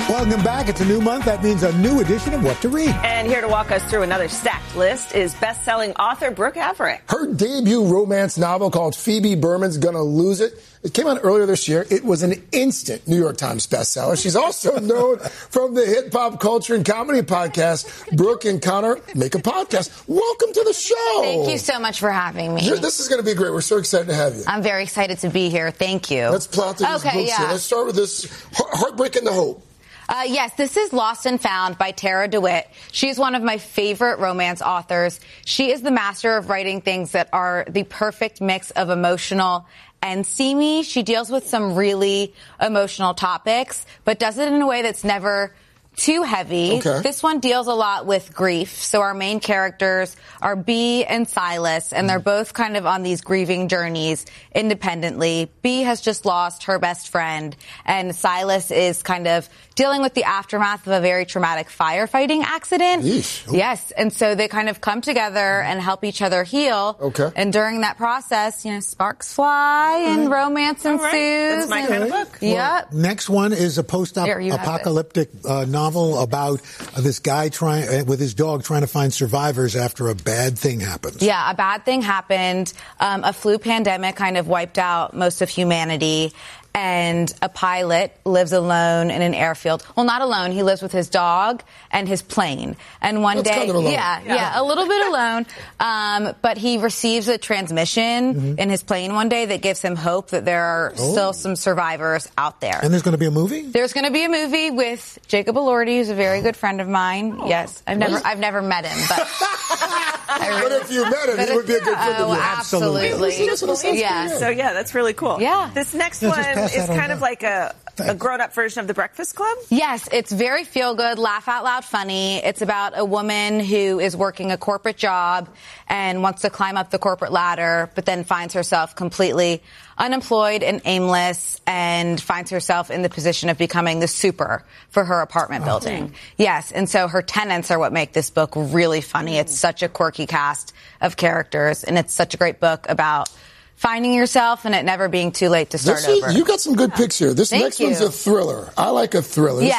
Welcome back. It's a new month. That means a new edition of What to Read. And here to walk us through another stacked list is best-selling author Brooke Everett. Her debut romance novel called Phoebe Berman's Gonna Lose It. It came out earlier this year. It was an instant New York Times bestseller. She's also known from the hit pop culture and comedy podcast, Brooke and Connor Make a Podcast. Welcome to the show. Thank you so much for having me. This is going to be great. We're so excited to have you. I'm very excited to be here. Thank you. Let's plow through these books here. Let's start with this Heartbreak and the Hope. Yes, this is Lost and Found by Tara DeWitt. She's one of my favorite romance authors. She is the master of writing things that are the perfect mix of emotional and steamy. She deals with some really emotional topics, but does it in a way that's never too heavy. Okay. This one deals a lot with grief. So our main characters are Bea and Silas, and they're both kind of on these grieving journeys independently. Bea has just lost her best friend, and Silas is kind of dealing with the aftermath of a very traumatic firefighting accident. Yeesh. Yes, and so they kind of come together and help each other heal. Okay. And during that process, you know, sparks fly and romance ensues. That's my kind of book. Yep. Next one is a post-apocalyptic novel about this guy with his dog trying to find survivors after a bad thing happens. Yeah, a bad thing happened. A flu pandemic kind of wiped out most of humanity. And a pilot lives alone in an airfield. Well, not alone. He lives with his dog and his plane. And one day, kind of alone. a little bit alone. But he receives a transmission in his plane one day that gives him hope that there are still some survivors out there. And there's going to be a movie? There's going to be a movie with Jacob Elordi, who's a very good friend of mine. Yes, I've never met him, but But if you met him, he would be a good friend of yours. Absolutely. Yeah. So yeah, that's really cool. Yeah. This next one is kind of like a grown-up version of The Breakfast Club. Yes, it's very feel-good, laugh-out-loud funny. It's about a woman who is working a corporate job and wants to climb up the corporate ladder, but then finds herself completely unemployed and aimless and finds herself in the position of becoming the super for her apartment building. Yes, and so her tenants are what make this book really funny. It's such a quirky cast of characters, and it's such a great book about finding yourself and it never being too late to start over. You got some good picks here. This Thank next you. one's a thriller. I like a thriller. Yeah.